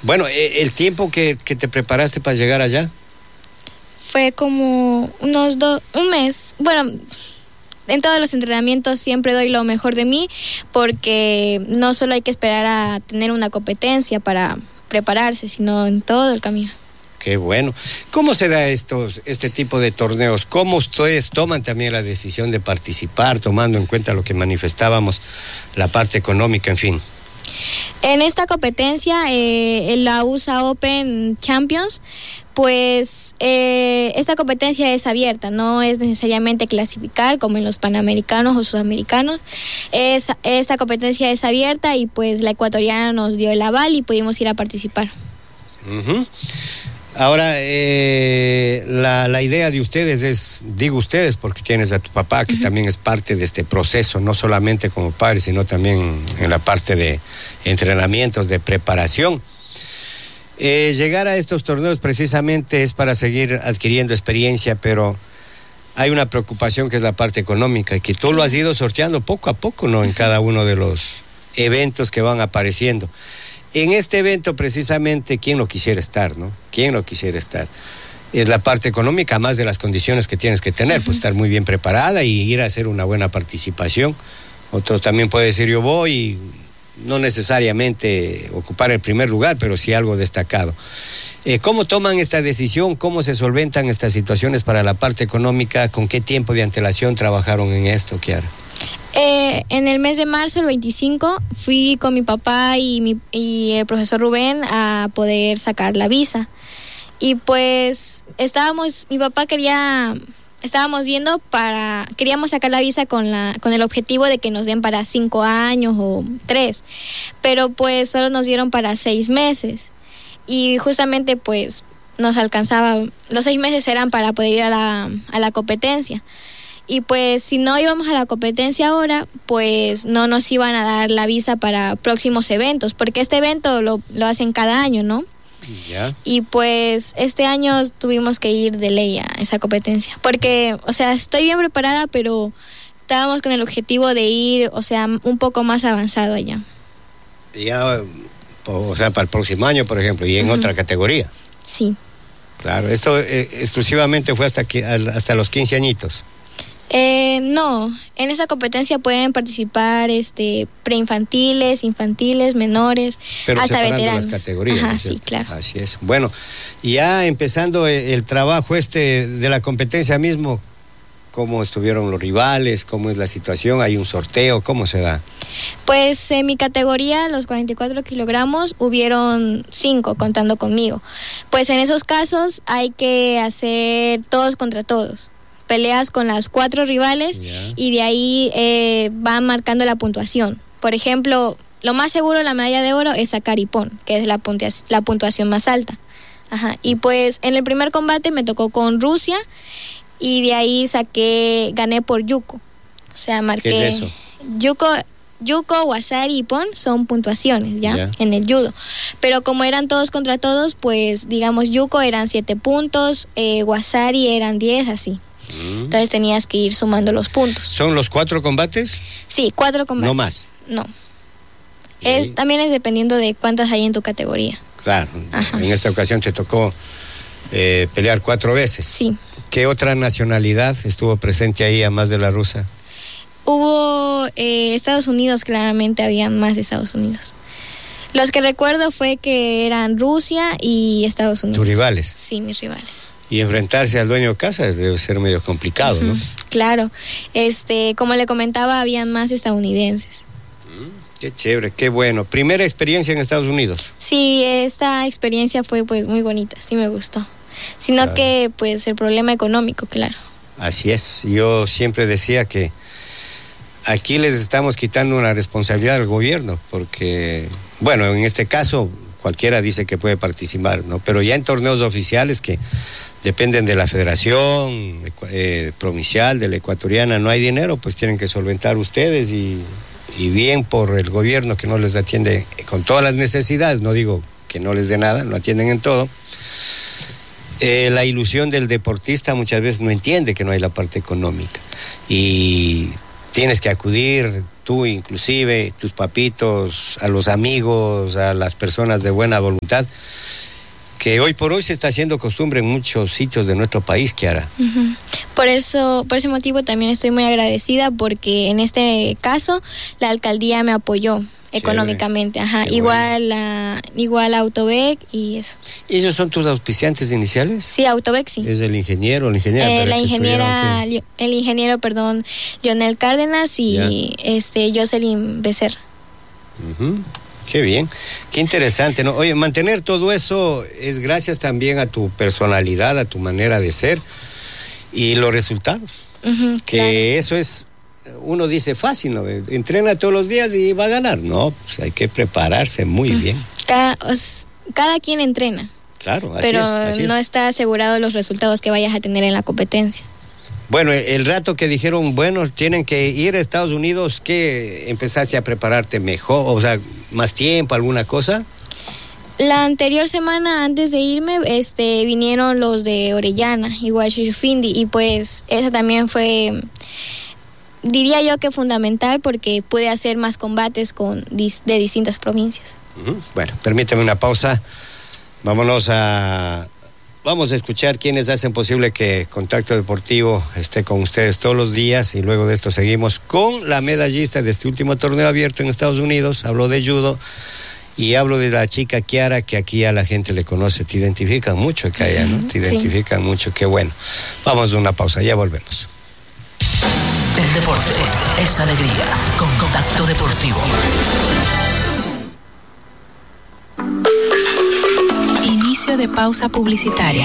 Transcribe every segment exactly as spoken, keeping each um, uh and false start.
Bueno, ¿el tiempo que, que te preparaste para llegar allá? Fue como unos dos, un mes. Bueno, en todos los entrenamientos siempre doy lo mejor de mí, porque no solo hay que esperar a tener una competencia para prepararse, sino en todo el camino. Qué bueno. ¿Cómo se da estos, este tipo de torneos? ¿Cómo ustedes toman también la decisión de participar, tomando en cuenta lo que manifestábamos, la parte económica, en fin? En esta competencia, eh, en la U S A Open Champions, pues eh, esta competencia es abierta, no es necesariamente clasificar como en los panamericanos o sudamericanos. Es, esta competencia es abierta y pues la ecuatoriana nos dio el aval y pudimos ir a participar. Uh-huh. Ahora, eh, la, la idea de ustedes es, digo ustedes porque tienes a tu papá que uh-huh. también es parte de este proceso, no solamente como padre, sino también en la parte de entrenamientos, de preparación. Eh, llegar a estos torneos precisamente es para seguir adquiriendo experiencia, pero hay una preocupación que es la parte económica, y que tú lo has ido sorteando poco a poco, ¿no? En cada uno de los eventos que van apareciendo. En este evento precisamente, ¿quién lo quisiera estar, no? ¿Quién lo quisiera estar? Es la parte económica, más de las condiciones que tienes que tener, uh-huh. pues estar muy bien preparada y ir a hacer una buena participación. Otro también puede decir, yo voy y no necesariamente ocupar el primer lugar, pero sí algo destacado. Eh, ¿Cómo toman esta decisión? ¿Cómo se solventan estas situaciones para la parte económica? ¿Con qué tiempo de antelación trabajaron en esto, Kiara? Eh, en el mes de marzo, el veinticinco, fui con mi papá y, mi, y el profesor Rubén a poder sacar la visa. Y pues estábamos, mi papá quería, estábamos viendo para, queríamos sacar la visa con, la, con el objetivo de que nos den para cinco años o tres, pero pues solo nos dieron para seis meses. Y justamente pues nos alcanzaba, los seis meses eran para poder ir a la, a la competencia. Y pues si no íbamos a la competencia ahora, pues no nos iban a dar la visa para próximos eventos, porque este evento lo, lo hacen cada año, ¿no? Ya. Y pues este año tuvimos que ir de ley a esa competencia, porque, o sea, estoy bien preparada, pero estábamos con el objetivo de ir, o sea, un poco más avanzado allá. Ya, o sea, para el próximo año, por ejemplo, y en uh-huh. otra categoría. Sí. Claro, esto eh, exclusivamente fue hasta, que, hasta los quince añitos. Eh, no, en esa competencia pueden participar este preinfantiles, infantiles, menores, pero hasta veteranos. Las categorías. Ajá, ¿no? sí, claro. Así es. Bueno, ya empezando el trabajo este de la competencia mismo, ¿cómo estuvieron los rivales? ¿Cómo es la situación? ¿Hay un sorteo? ¿Cómo se da? Pues en mi categoría, los cuarenta y cuatro kilogramos, hubieron cinco contando conmigo. Pues en esos casos hay que hacer todos contra todos. Peleas con las cuatro rivales yeah. y de ahí eh, van marcando la puntuación. Por ejemplo, lo más seguro, la medalla de oro es sacar Ipón, que es la, puntua- la puntuación más alta. Ajá. Y pues en el primer combate me tocó con Rusia y de ahí saqué, gané por Yuko. O sea, marqué. ¿Qué es eso? Yuko, Yuko, Wasari y Ipón son puntuaciones, ¿ya? Yeah. En el judo. Pero como eran todos contra todos, pues digamos, Yuko eran siete puntos, eh, Wasari eran diez, así. Entonces tenías que ir sumando los puntos. ¿Son los cuatro combates? Sí, cuatro combates. ¿No más? No. Es, también es dependiendo de cuántas hay en tu categoría. Claro. Ajá. En esta ocasión te tocó eh, pelear cuatro veces. Sí. ¿Qué otra nacionalidad estuvo presente ahí, a más de la rusa? Hubo eh, Estados Unidos, claramente habían más de Estados Unidos. Los que recuerdo fue que eran Rusia y Estados Unidos. ¿Tus rivales? Sí, mis rivales. Y enfrentarse al dueño de casa debe ser medio complicado, uh-huh. ¿no? Claro. Este, como le comentaba, habían más estadounidenses. Mm, qué chévere, qué bueno. ¿Primera experiencia en Estados Unidos? Sí, esta experiencia fue pues muy bonita, sí me gustó. Sino claro. que pues el problema económico, claro. Así es. Yo siempre decía que aquí les estamos quitando una responsabilidad al gobierno, porque, bueno, en este caso cualquiera dice que puede participar, ¿no? Pero ya en torneos oficiales que dependen de la federación eh, provincial, de la ecuatoriana, no hay dinero, pues tienen que solventar ustedes y, y bien por el gobierno que no les atiende con todas las necesidades, no digo que no les dé nada, no atienden en todo. Eh, la ilusión del deportista muchas veces no entiende que no hay la parte económica y tienes que acudir tú inclusive, tus papitos, a los amigos, a las personas de buena voluntad, que hoy por hoy se está haciendo costumbre en muchos sitios de nuestro país, Kiara. Uh-huh. Por eso, por ese motivo también estoy muy agradecida, porque en este caso la alcaldía me apoyó económicamente, ajá, Qué igual a, igual a Autobec y eso. ¿Y ellos son tus auspiciantes iniciales? Sí, Autobec sí. Es el ingeniero, la ingeniera. Eh, la que ingeniera, el ingeniero, perdón, Lionel Cárdenas y ya. este Jocelyn Becerra. Uh-huh. Qué bien, qué interesante, ¿no? Oye, mantener todo eso es gracias también a tu personalidad, a tu manera de ser y los resultados. Uh-huh, que claro. Eso es, uno dice fácil, ¿no? Entrena todos los días y va a ganar. No, pues hay que prepararse muy uh-huh. bien. Cada, os, cada quien entrena. Claro, así pero es. Así no es. está asegurado los resultados que vayas a tener en la competencia. Bueno, el rato que dijeron, bueno, tienen que ir a Estados Unidos, ¿qué empezaste a prepararte mejor? O sea, ¿más tiempo, alguna cosa? La anterior semana, antes de irme, este, vinieron los de Orellana, igual Shushufindi, y pues esa también fue, diría yo que fundamental, porque pude hacer más combates con de distintas provincias. Uh-huh. Bueno, permíteme una pausa. Vámonos a... Vamos a escuchar quienes hacen posible que Contacto Deportivo esté con ustedes todos los días, y luego de esto seguimos con la medallista de este último torneo abierto en Estados Unidos. Hablo de judo y hablo de la chica Kiara, que aquí a la gente le conoce. Te identifican mucho, Kaya, ¿no? Te identifican sí. mucho, qué bueno. Vamos a una pausa, ya volvemos. El deporte es alegría con Contacto Deportivo. Inicio de pausa publicitaria.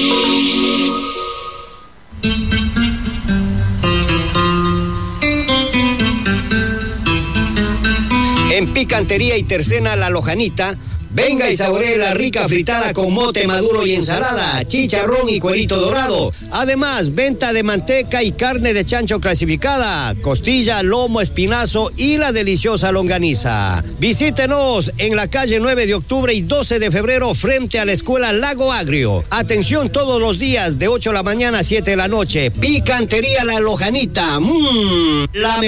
En Picantería y Tercena La Lojanita, venga y saboree la rica fritada con mote maduro y ensalada, chicharrón y cuerito dorado. Además, venta de manteca y carne de chancho clasificada, costilla, lomo, espinazo y la deliciosa longaniza. Visítenos en la calle nueve de octubre y doce de febrero frente a la escuela Lago Agrio. Atención todos los días de ocho de la mañana a siete de la noche. Picantería La Lojanita. Mmm, la